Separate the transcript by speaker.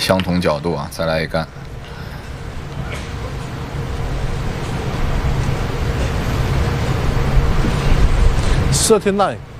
Speaker 1: 相同角度啊，再来一杆。
Speaker 2: 39